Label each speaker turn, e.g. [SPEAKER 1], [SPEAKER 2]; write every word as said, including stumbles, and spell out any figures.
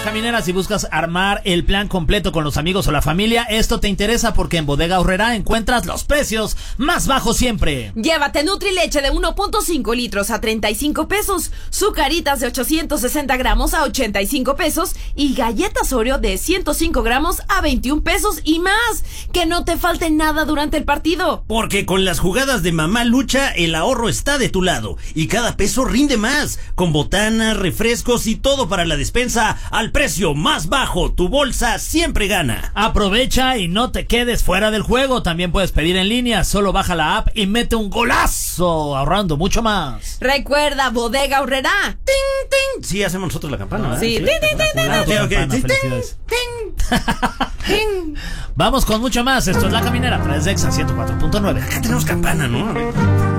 [SPEAKER 1] Caminera, si buscas armar el plan completo con los amigos o la familia, esto te interesa porque en Bodega Aurrerá encuentras los precios más bajos siempre.
[SPEAKER 2] Llévate Nutrileche de uno punto cinco litros a treinta y cinco pesos, Zucaritas de ochocientos sesenta gramos a ochenta y cinco pesos y galletas Oreo de ciento cinco gramos a veintiún pesos y más. Que no te falte nada durante el partido.
[SPEAKER 3] Porque con las jugadas de Mamá Lucha, el ahorro está de tu lado y cada peso rinde más. Con botanas, refrescos y todo para la despensa al precio más bajo, tu bolsa siempre gana.
[SPEAKER 1] Aprovecha y no te quedes fuera del juego. También puedes pedir en línea, solo baja la app y mete un golazo, ahorrando mucho más.
[SPEAKER 2] Recuerda, Bodega Aurrerá.
[SPEAKER 3] ¡Ting, ting! Sí, hacemos nosotros la campana, ¿eh?
[SPEAKER 2] Sí,
[SPEAKER 3] Sí.
[SPEAKER 2] ting, ting, ting, ting,
[SPEAKER 3] Ah,
[SPEAKER 2] ting.
[SPEAKER 3] ok, ok. Ting,
[SPEAKER 1] Felicidades.
[SPEAKER 3] ting, ting.
[SPEAKER 1] Vamos con mucho más. Esto es La Caminera, tres de Exa ciento cuatro punto nueve.
[SPEAKER 3] Acá tenemos campana, ¿no? A ver.